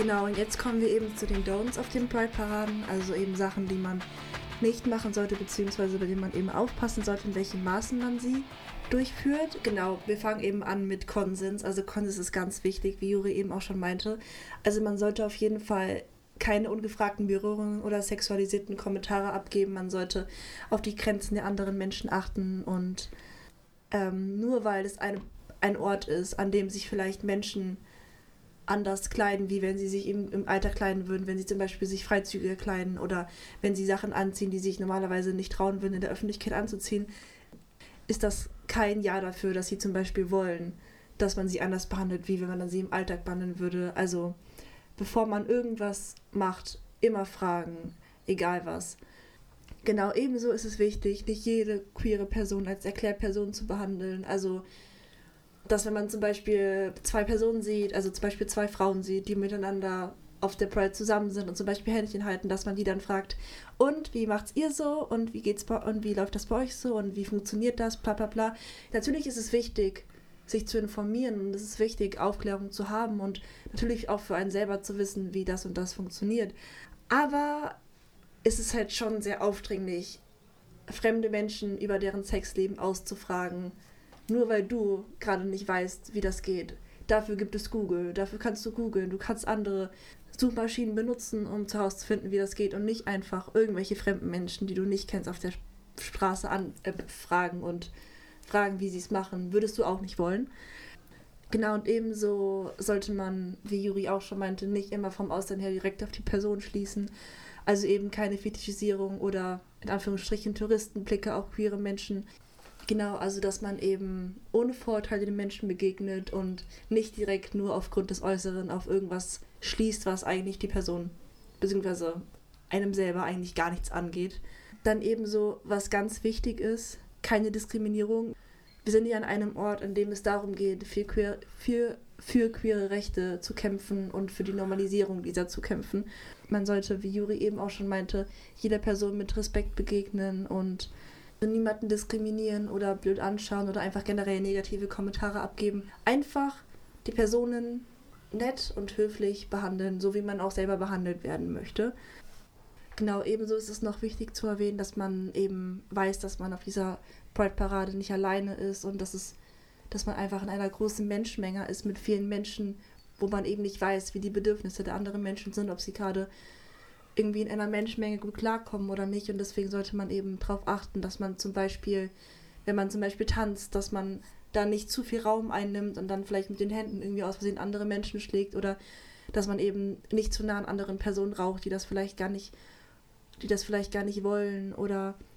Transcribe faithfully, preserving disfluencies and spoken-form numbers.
Genau, und jetzt kommen wir eben zu den Don'ts auf den Pride-Paraden, also eben Sachen, die man nicht machen sollte, beziehungsweise bei denen man eben aufpassen sollte, in welchen Maßen man sie durchführt. Genau, wir fangen eben an mit Konsens. Also Konsens ist ganz wichtig, wie Juri eben auch schon meinte. Also man sollte auf jeden Fall keine ungefragten Berührungen oder sexualisierten Kommentare abgeben. Man sollte auf die Grenzen der anderen Menschen achten und ähm, nur weil es eine, ein Ort ist, an dem sich vielleicht Menschen anders kleiden, wie wenn sie sich im, im Alltag kleiden würden, wenn sie zum Beispiel sich freizügiger kleiden oder wenn sie Sachen anziehen, die sich normalerweise nicht trauen würden, in der Öffentlichkeit anzuziehen, ist das kein Ja dafür, dass sie zum Beispiel wollen, dass man sie anders behandelt, wie wenn man sie im Alltag behandeln würde. Also bevor man irgendwas macht, immer fragen, egal was. Genau, ebenso ist es wichtig, nicht jede queere Person als Erklärperson zu behandeln. Also dass wenn man zum Beispiel zwei Personen sieht, also zum Beispiel zwei Frauen sieht, die miteinander auf der Pride zusammen sind und zum Beispiel Händchen halten, dass man die dann fragt, und wie macht's ihr so und wie geht's bei, und wie läuft das bei euch so und wie funktioniert das, bla bla bla. Natürlich ist es wichtig, sich zu informieren und es ist wichtig, Aufklärung zu haben und natürlich auch für einen selber zu wissen, wie das und das funktioniert. Aber es ist halt schon sehr aufdringlich, fremde Menschen über deren Sexleben auszufragen, nur weil du gerade nicht weißt, wie das geht. Dafür gibt es Google, dafür kannst du googeln, du kannst andere Suchmaschinen benutzen, um zu Hause zu finden, wie das geht und nicht einfach irgendwelche fremden Menschen, die du nicht kennst, auf der Straße an, äh, fragen und fragen, wie sie es machen. Würdest du auch nicht wollen. Genau, und ebenso sollte man, wie Juri auch schon meinte, nicht immer vom Aussehen her direkt auf die Person schließen. Also eben keine Fetischisierung oder in Anführungsstrichen Touristenblicke auf queere Menschen. Genau, also dass man eben ohne Vorurteile den Menschen begegnet und nicht direkt nur aufgrund des Äußeren auf irgendwas schließt, was eigentlich die Person bzw. einem selber eigentlich gar nichts angeht. Dann ebenso, was ganz wichtig ist, keine Diskriminierung. Wir sind ja an einem Ort, an dem es darum geht, für, queer, für, für queere Rechte zu kämpfen und für die Normalisierung dieser zu kämpfen. Man sollte, wie Juri eben auch schon meinte, jeder Person mit Respekt begegnen und niemanden diskriminieren oder blöd anschauen oder einfach generell negative Kommentare abgeben. Einfach die Personen nett und höflich behandeln, so wie man auch selber behandelt werden möchte. Genau, ebenso ist es noch wichtig zu erwähnen, dass man eben weiß, dass man auf dieser Pride-Parade nicht alleine ist und dass es, dass man einfach in einer großen Menschenmenge ist mit vielen Menschen, wo man eben nicht weiß, wie die Bedürfnisse der anderen Menschen sind, ob sie gerade irgendwie in einer Menschenmenge gut klarkommen oder nicht. Und deswegen sollte man eben darauf achten, dass man zum Beispiel, wenn man zum Beispiel tanzt, dass man da nicht zu viel Raum einnimmt und dann vielleicht mit den Händen irgendwie aus Versehen andere Menschen schlägt oder dass man eben nicht zu nah an anderen Personen raucht, die das vielleicht gar nicht, die das vielleicht gar nicht wollen oder